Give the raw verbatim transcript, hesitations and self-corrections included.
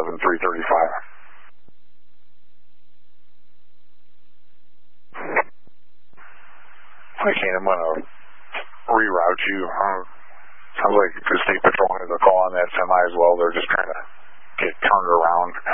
seven three three five. Okay, I'm going to reroute you. Uh, sounds like the State Patrol has a call on that semi as well. They're just trying to get turned around.